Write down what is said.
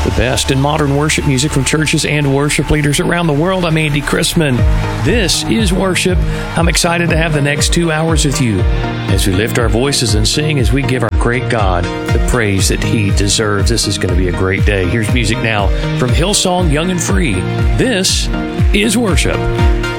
The best in modern worship music from churches and worship leaders around the world. I'm Andy Chrisman. This is worship. I'm excited to have the next 2 hours with you as we lift our voices and sing as we give our great God the praise that He deserves. This is going to be a great day. Here's music now from Hillsong Young and Free. This is worship.